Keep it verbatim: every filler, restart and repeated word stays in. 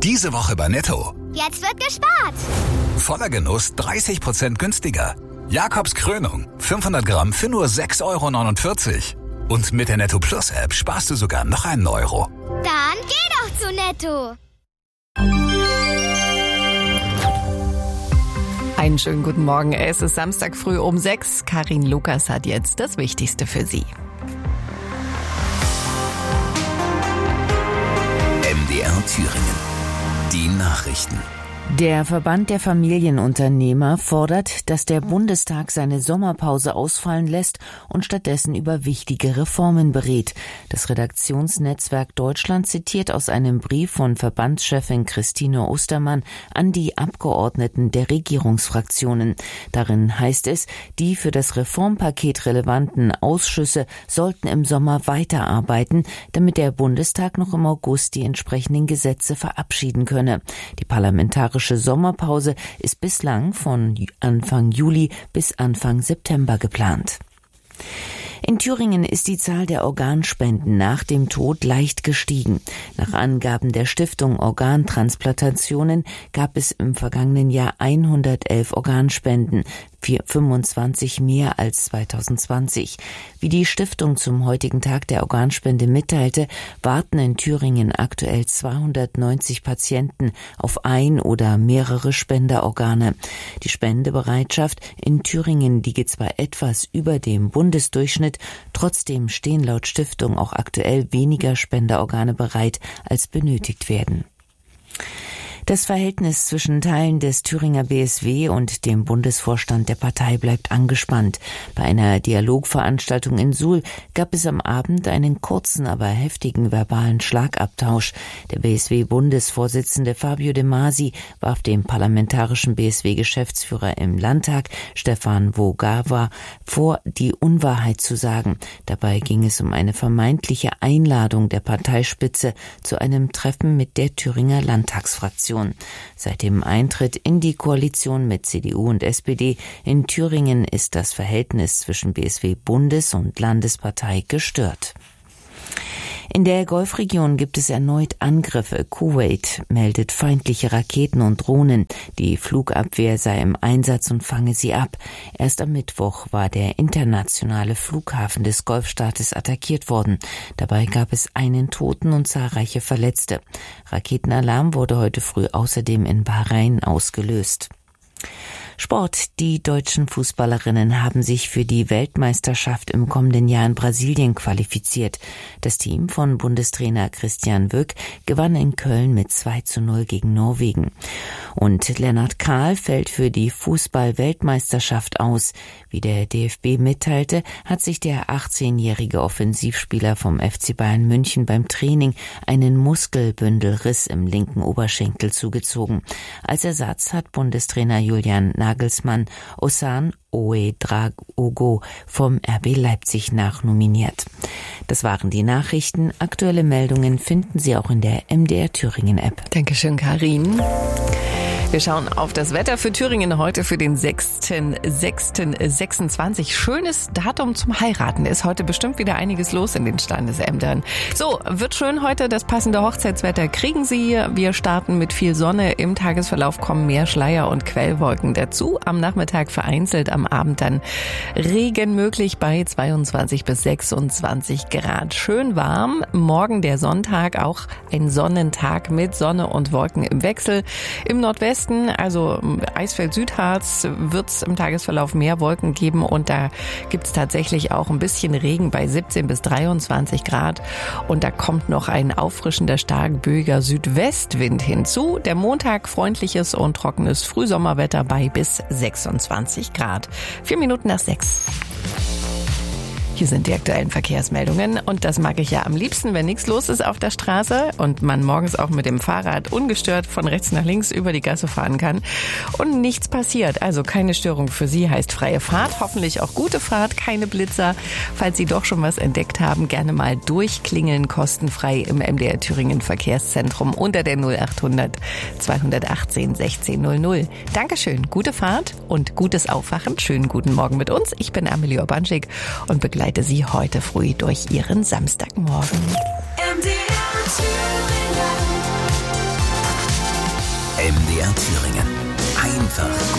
Diese Woche bei Netto. Jetzt wird gespart. Voller Genuss dreißig Prozent günstiger. Jakobs Krönung, fünfhundert Gramm für nur sechs Euro neunundvierzig. Und mit der Netto Plus App sparst du sogar noch einen Euro. Dann geh doch zu Netto. Einen schönen guten Morgen. Es ist Samstag früh um sechs. Karin Lukas hat jetzt das Wichtigste für Sie. M D R Thüringen. Die Nachrichten. Der Verband der Familienunternehmer fordert, dass der Bundestag seine Sommerpause ausfallen lässt und stattdessen über wichtige Reformen berät. Das Redaktionsnetzwerk Deutschland zitiert aus einem Brief von Verbandschefin Christine Ostermann an die Abgeordneten der Regierungsfraktionen. Darin heißt es, die für das Reformpaket relevanten Ausschüsse sollten im Sommer weiterarbeiten, damit der Bundestag noch im August die entsprechenden Gesetze verabschieden könne. Die parlamentarische Sommerpause ist bislang von Anfang Juli bis Anfang September geplant. In Thüringen ist die Zahl der Organspenden nach dem Tod leicht gestiegen. Nach Angaben der Stiftung Organtransplantationen gab es im vergangenen Jahr hundertelf Organspenden, fünfundzwanzig mehr als zweitausendzwanzig. Wie die Stiftung zum heutigen Tag der Organspende mitteilte, warten in Thüringen aktuell zweihundertneunzig Patienten auf ein oder mehrere Spenderorgane. Die Spendebereitschaft in Thüringen liege zwar etwas über dem Bundesdurchschnitt, trotzdem stehen laut Stiftung auch aktuell weniger Spenderorgane bereit, als benötigt werden. Das Verhältnis zwischen Teilen des Thüringer B S W und dem Bundesvorstand der Partei bleibt angespannt. Bei einer Dialogveranstaltung in Suhl gab es am Abend einen kurzen, aber heftigen verbalen Schlagabtausch. Der B S W-Bundesvorsitzende Fabio De Masi warf dem parlamentarischen B S W-Geschäftsführer im Landtag, Stefan Vogawa, vor, die Unwahrheit zu sagen. Dabei ging es um eine vermeintliche Einladung der Parteispitze zu einem Treffen mit der Thüringer Landtagsfraktion. Seit dem Eintritt in die Koalition mit C D U und S P D in Thüringen ist das Verhältnis zwischen B S W-Bundes- und Landespartei gestört. In der Golfregion gibt es erneut Angriffe. Kuwait meldet feindliche Raketen und Drohnen. Die Flugabwehr sei im Einsatz und fange sie ab. Erst am Mittwoch war der internationale Flughafen des Golfstaates attackiert worden. Dabei gab es einen Toten und zahlreiche Verletzte. Raketenalarm wurde heute früh außerdem in Bahrain ausgelöst. Sport. Die deutschen Fußballerinnen haben sich für die Weltmeisterschaft im kommenden Jahr in Brasilien qualifiziert. Das Team von Bundestrainer Christian Wück gewann in Köln mit zwei zu null gegen Norwegen. Und Lennart Kahl fällt für die Fußball-Weltmeisterschaft aus. Wie der D F B mitteilte, hat sich der achtzehnjährige Offensivspieler vom F C Bayern München beim Training einen Muskelbündelriss im linken Oberschenkel zugezogen. Als Ersatz hat Bundestrainer Julian Nagelsmann Osan Ouedraogo vom R B Leipzig nachnominiert. Das waren die Nachrichten. Aktuelle Meldungen finden Sie auch in der M D R Thüringen App. Dankeschön, Karin. Wir schauen auf das Wetter für Thüringen heute für den sechsten sechsten sechsundzwanzig. Schönes Datum zum Heiraten. Ist heute bestimmt wieder einiges los in den Standesämtern. So, wird schön heute. Das passende Hochzeitswetter kriegen Sie. Wir starten mit viel Sonne. Im Tagesverlauf kommen mehr Schleier und Quellwolken dazu. Am Nachmittag vereinzelt, am Abend dann Regen möglich bei zweiundzwanzig bis sechsundzwanzig Grad. Schön warm. Morgen der Sonntag, auch ein Sonnentag mit Sonne und Wolken im Wechsel. Im Nordwesten, also Eisfeld-Südharz, wird es im Tagesverlauf mehr Wolken geben und da gibt es tatsächlich auch ein bisschen Regen bei siebzehn bis dreiundzwanzig Grad und da kommt noch ein auffrischender, stark böiger Südwestwind hinzu. Der Montag freundliches und trockenes Frühsommerwetter bei bis sechsundzwanzig Grad. Vier Minuten nach sechs. Hier sind die aktuellen Verkehrsmeldungen und das mag ich ja am liebsten, wenn nichts los ist auf der Straße und man morgens auch mit dem Fahrrad ungestört von rechts nach links über die Gasse fahren kann und nichts passiert. Also keine Störung für Sie heißt freie Fahrt, hoffentlich auch gute Fahrt, keine Blitzer. Falls Sie doch schon was entdeckt haben, gerne mal durchklingeln, kostenfrei im M D R Thüringen Verkehrszentrum unter der null achthundert zweihundertachtzehn sechzehn null null. Dankeschön, gute Fahrt und gutes Aufwachen. Schönen guten Morgen mit uns. Ich bin Amelie Urbanschik und begleite Sie heute früh durch Ihren Samstagmorgen. M D R Thüringen. R Thüringen. Einfach gut.